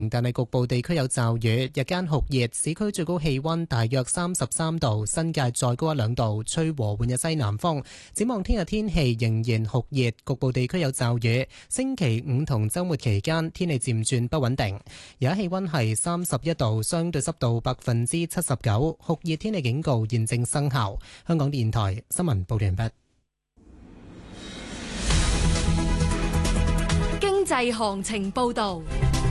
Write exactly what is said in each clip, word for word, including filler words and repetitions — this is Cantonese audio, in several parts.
但係局部地區有驟雨，日間酷熱，市區最高氣溫大約三十三度，新界再高一兩度，吹和緩嘅西南風。展望聽日天氣仍然酷熱，局部地區有驟雨。星期五同週末期間天氣漸轉不穩定。而家氣溫係三十一度，相對濕度百分之七十九，酷熱天氣警告現正生效。香港電台新聞報道完畢。 經濟行情報道。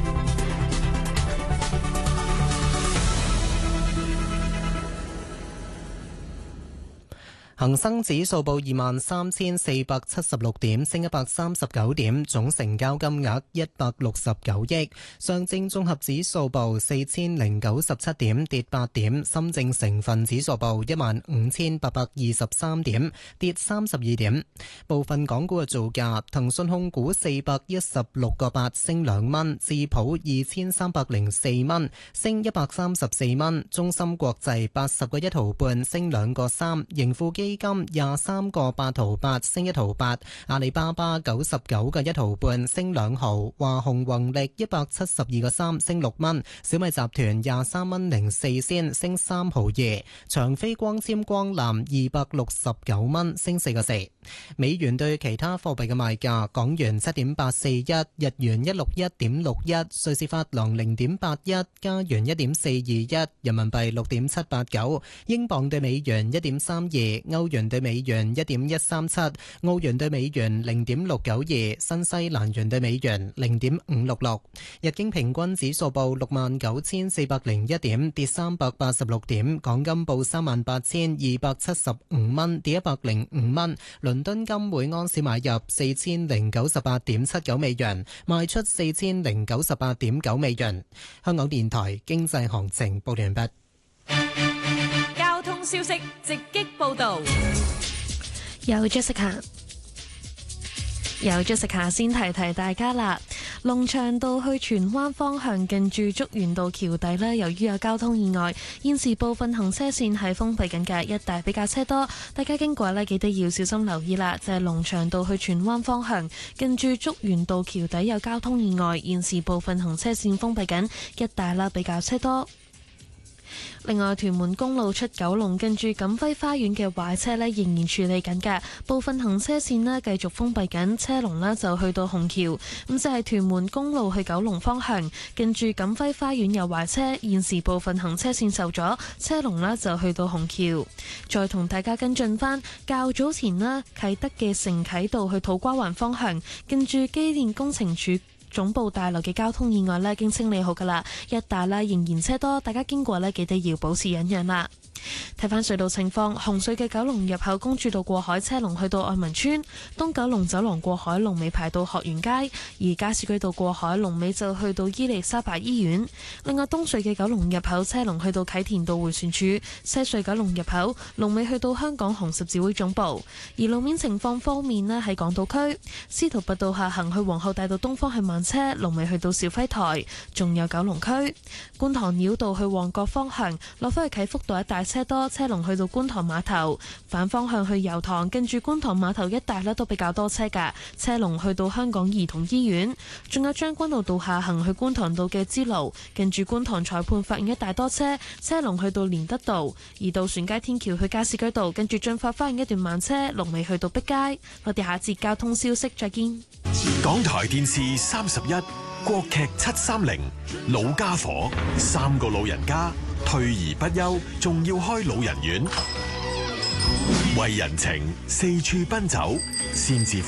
恒生指數報二萬三千四百七十六點，升一百三十九點，總成交金額一百六十九億。上證綜合指數報四千零九十七點，跌八點。深證成分指數報一萬五千八百二十三點，跌三十二點。部分港股嘅造價：騰訊控股四百一十六個八，升兩蚊；智普二千三百零四蚊，升一百三十四蚊；中芯國際八十個一毫半，升兩個三；盈富基金廿三個八毫八，升一毫八；阿里巴巴九十九個一毫半，升兩毫；華虹宏力一百七十二個三，升六蚊；小米集團廿三蚊零四仙，升三毫二；長飛光纖光纜二百六十九蚊，升四個四。美元對其他貨幣嘅賣價：港元七點八四一，日元一六一點六一，瑞士法郎零點八一，加元一點四二一，人民幣六點七八九，英鎊對美元一點三二，歐元對美元一點一三七，澳元對美元零點六九二，新西蘭元對美元零點五六六。日經平均指數報六萬九千四百零一點，跌三百八十六點。港金報三萬八千二百七十五蚊，跌一百零五蚊。倫敦金每盎司買入四千零九十八點七九美元，賣出四千零九十八點九美元。香港電台經濟行情報完畢。 交通消息直擊報道。 有 Jessica， 有 Jessica 先提提大家啦。龍翔道去荃灣方向近住竹園道橋底呢，由於有交通意外，現時部分行車線係封閉緊嘅，一帶比較車多，大家經過呢，記得要小心留意啦。就係龍翔道去荃灣方向近住竹園道橋底有交通意外，現時部分行車線封閉緊，一帶啦比較車多。另外，屯門公路出九龍近住錦輝花園嘅壞車呢，仍然處理緊嘅，部分行車線呢繼續封閉緊，車龍呢就去到紅橋。咁就係屯門公路去九龍方向近住錦輝花園有壞車，現時部分行車線受阻，車龍呢就去到紅橋。再同大家跟進返較早前呢，啟德嘅承啟道去土瓜灣方向近住機電工程署總部大樓嘅交通意外呢，已經清理好噶啦，一帶啦仍然車多，大家經過呢，記得要保持忍讓啦。睇返隧道情況，紅隧嘅九龍入口公主道過海車龍去到愛民村，東九龍走廊過海龍尾排到學園街，而加士居道過海龍尾就去到伊利沙伯醫院。另外東隧嘅九龍入口車龍去到啟田道迴旋處，西隧九龍入口龍尾去到香港紅十字會總部。而路面情況方面呢，喺港島區司徒拔道下行去皇后大道東方向慢車，龍尾去到肇輝台，仲有九龍區觀塘繞道去旺角方向落返去啟福道一帶車多，車龍去到觀塘碼頭，反方向去油塘跟住觀塘碼頭一帶呢都比較多車㗎，車龍去到香港兒童醫院。仲有將軍澳道下行去觀塘道嘅支路，跟住觀塘裁判法院一帶多車，車龍去到連德道。而渡船街天橋去加士居道，跟住進發花園一段慢車，龍尾去到碧街。我哋下節交通消息再見。 港台電視三十一，國劇七三零，老家伙，三個老人家退而不休，仲要開老人院，為人情四處奔走，先至